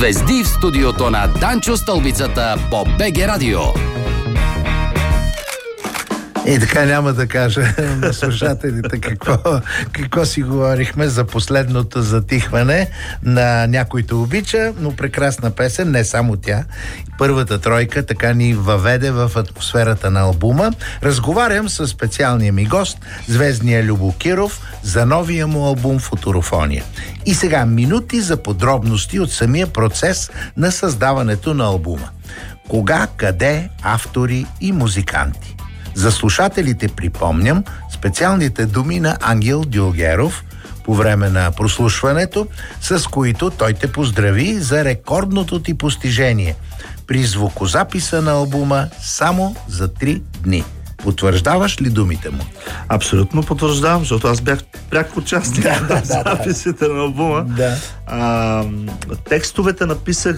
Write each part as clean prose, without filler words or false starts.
Звезди в студиото на Данчо Стълбицата по БГ Радио. И така няма да кажа на слушателите какво си говорихме за последното затихване на Някой те обича, но прекрасна песен, не само тя. Първата тройка така ни въведе в атмосферата на албума. Разговарям с специалния ми гост, звездния Любо Киров, за новия му албум Футурофония. И сега минути за подробности от самия процес на създаването на албума. Кога, къде, автори и музиканти. За слушателите припомням специалните думи на Ангел Дюлгеров по време на прослушването, с които той те поздрави за рекордното ти постижение при звукозаписа на албума само за 3 дни. Потвърждаваш ли думите му? Абсолютно потвърждавам, защото аз бях пряк участник в записите на албума. Да. Текстовете написах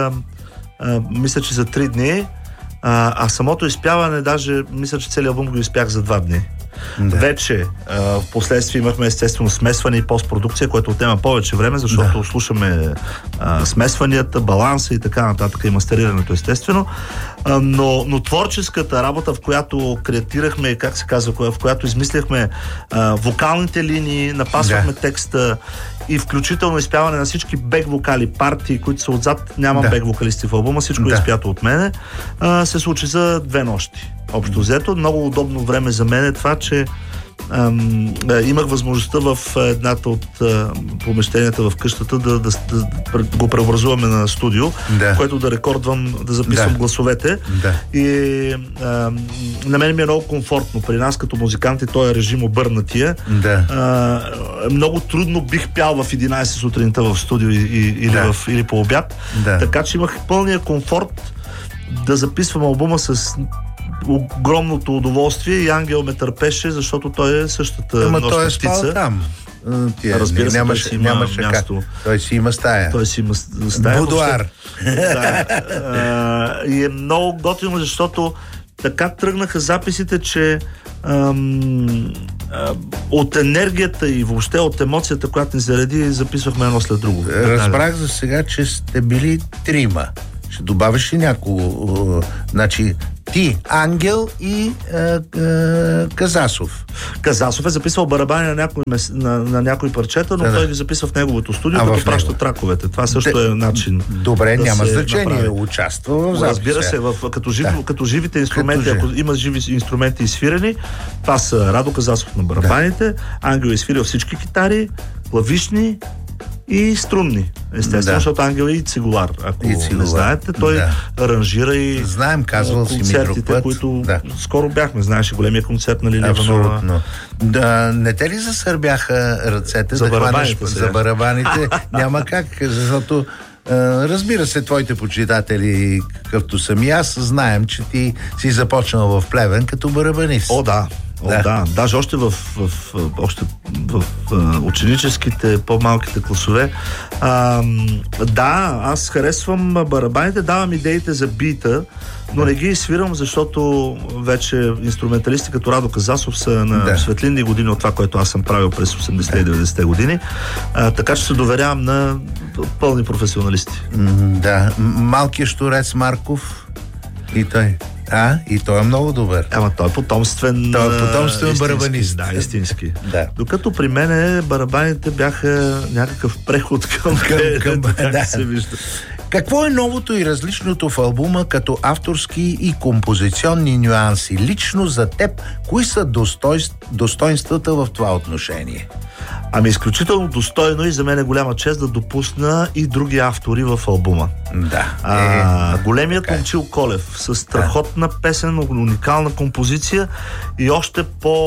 мисля, че за 3 дни, а самото изпяване, даже мисля, че целият албум го изпях за 2 дни. Да. Вече в последствие имахме естествено смесване и постпродукция, което отнема повече време, защото слушаме смесванията, баланса и така нататък, и мастерирането естествено. Но творческата работа, в която креатирахме, как се казва, в която измисляхме вокалните линии, напасвахме текста и включително изпяване на всички бек вокали, партии, които са отзад, нямам бек вокалисти в албума, всичко е изпято от мене, се случи за 2 нощи. Общо взето, много удобно време за мен е това, че имах възможността в едната от помещенията в къщата да го преобразуваме на студио, което да рекордвам, да записвам гласовете. И на мен ми е много комфортно. При нас като музиканти този режим обърнатия. Много трудно бих пял в 11 сутринта в студио или по обяд. Така че имах пълния комфорт да записвам албума с огромното удоволствие и Ангел ме търпеше, защото той е същата нощна птица. Той е спал там. Разбира се, нямаше място. Той си има стая. Будуар. И е много готино, защото така тръгнаха записите, че от енергията и въобще от емоцията, която ни зареди, записвахме едно след друго. Разбрах за сега, че сте били 3. Ще добавиш ли някого? Значи ти, Ангел и Казасов. Казасов е записвал барабани на някои парчета, но той ги записва в неговото студио, като праща траковете. Това също е начин. Добре, няма значение. Участва в запис. Разбира се, като живите инструменти, ако има живи инструменти изсвирени, това са Радо Казасов на барабаните, Ангел изсвирил всички китари, клавишни и струнни, естествено, защото Ангел е и цигулар. Ако не знаете, той аранжира и концертите, които скоро бяхме. Знаеш, големия концерт на Лилия Иванова. Абсолютно. Не те ли засърбяха ръцете за барабаните? За барабаните няма как, защото разбира се, твоите почитатели, какъвто съм и аз, знаем, че ти си започнал в Плевен като барабанист. Даже още в ученическите, по-малките класове. Аз харесвам барабаните, давам идеите за бита, но не ги свирам, защото вече инструменталисти като Радо Казасов са на светлинни години от това, което аз съм правил през 80-те и 90-те години. Така че се доверявам на пълни професионалисти. Малкият щурец Марков и той. И той е много добър. Той е потомствен барабанист. Истински. Докато при мене барабаните бяха някакъв преход към се вижда. Какво е новото и различното в албума като авторски и композиционни нюанси? Лично за теб, кои са достоинствата в това отношение? Изключително достойно и за мен е голяма чест да допусна и други автори в албума. Големият Момчил Колев с страхотна песен, уникална композиция и още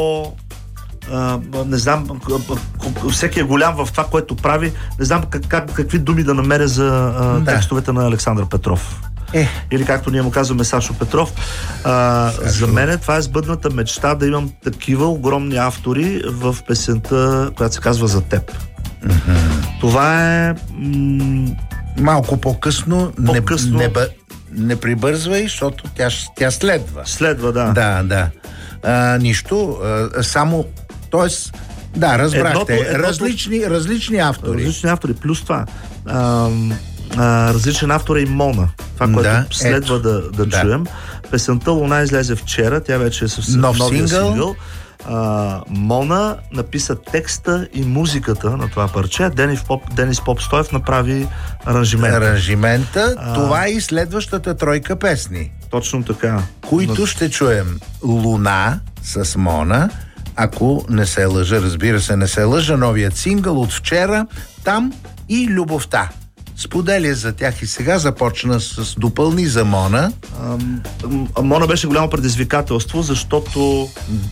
не знам, всеки е голям в това, което прави. Не знам какви думи да намеря за текстовете на Александър Петров. Или както ние му казваме Сашо Петров. За мен това е сбъдната мечта да имам такива огромни автори в песента, която се казва За теб. Това е малко по-късно. Не прибързвай, защото тя следва. Нищо. Само, тоест, разбрахте. Различни автори. Различни автори. Плюс това. различен автор е и Мона. Това, което следва да чуем. Песента Луна излезе вчера, тя вече е съвсем новия сингъл. Мона написа текста и музиката на това парче. Денис Попстоев направи аранжимента. Това е и следващата тройка песни. Точно така. Които ще чуем. Луна с Мона, ако не се лъжа, разбира се, не се лъжа, новият сингъл от вчера, Там и Любовта. Споделя за тях и сега започна с допълни за Мона. Мона беше голямо предизвикателство, защото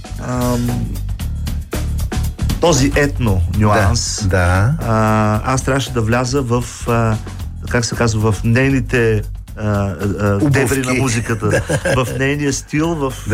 този етно нюанс, аз трябваше да вляза в, как се казва, в нейните дебри на музиката, в нейния стил,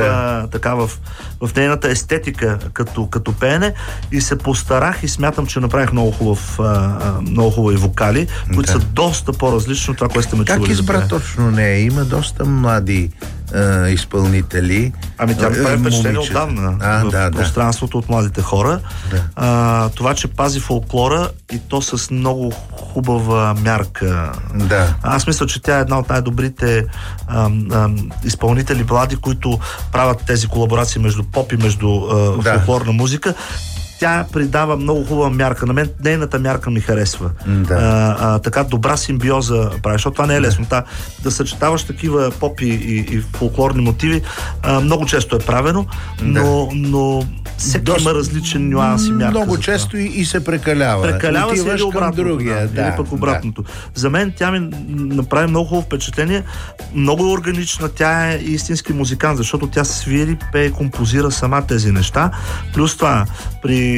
в нейната естетика като пеене, и се постарах и смятам, че направих много хубави вокали, които са доста по-различни от това, което сте ме чували. Как избра точно нея? Има доста млади изпълнители. Тя ми прави впечатление отдавна в пространството от младите хора. Това, че пази фолклора и то с много хубава мярка. Аз мисля, че тя е една от най-добрите изпълнители млади, които правят тези колаборации между поп и между фолклорна музика. Тя придава много хубава мярка. На мен нейната мярка ми харесва. Така добра симбиоза прави, защото това не е лесно. Да съчетаваш такива поп и фолклорни мотиви много често е правено, но всеки има различен нюанс и мярка. Много често и се прекалява. Прекалява се или обратното. Или пък обратното. За мен тя ми направи много хубаво впечатление. Много е органична. Тя е истински музикант, защото тя свири, пее, композира сама тези неща. Плюс това, при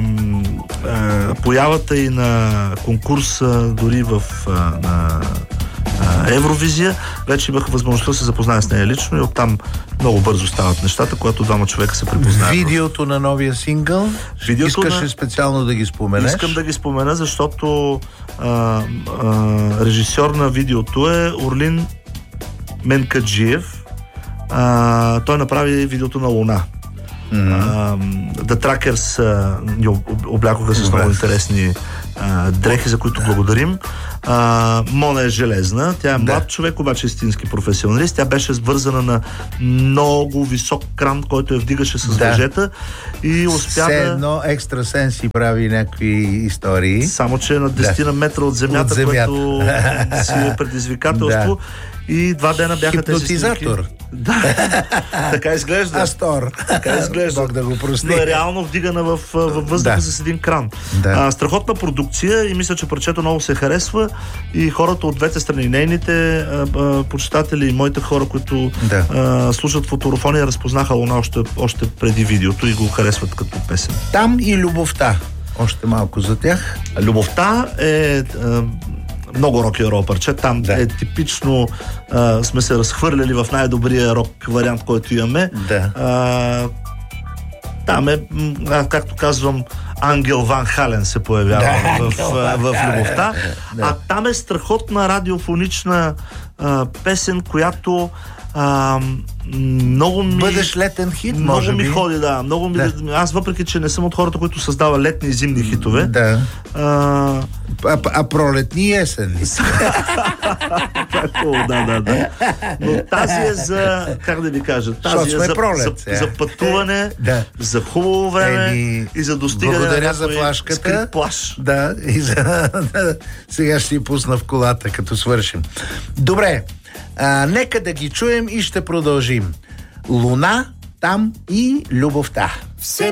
появата и на конкурс дори на Евровизия, вече имах възможността да се запозная с нея лично и оттам много бързо стават нещата, когато двама човека се припознаят. Видеото на новия сингъл? Искаш ли специално да ги споменеш? Искам да ги спомена, защото режисьор на видеото е Орлин Менкаджиев. Той направи видеото на Луна. The Trackers ни облякоха с много интересни дрехи, за които благодарим. Мона е железна. Тя е млад човек, обаче истински професионалист. Тя беше свързана на много висок кран, който я вдигаше с въжета и успя едно екстрасенс си прави някакви истории. Само, че на 10 метра от земята, което си е предизвикателство. И 2 дена бяха тези снимки. Така изглежда. Астор. Така изглежда. Бог да го прости. Но е реално вдигана във въздуха с един кран. Страхотна продукция и мисля, че парчето много се харесва и хората от двете страни, нейните почитатели и моите хора, които слушат фотографония, разпознаха Луна още преди видеото и го харесват като песен. Там и Любовта. Още малко за тях. Любовта е много рок-н-рол парче. Там е типично, сме се разхвърляли в най-добрия рок вариант, който имаме. Там е, както казвам, Ангел Ван Хален се появява в Любовта. А там е страхотна радиофонична песен, която много ми... Бъдеш летен хит, много ми ходи, много ми... Аз, въпреки че не съм от хората, които създава летни и зимни хитове. А пролетни и есенни. Но тази е за, как да ви кажа, тази е за пътуване, за хубаво време и за достигане благодаря за флашката. Плаш. И сега ще ти пусна в колата, като свършим. Добре, нека да ги чуем и ще продължим. Луна, Там и Любовта.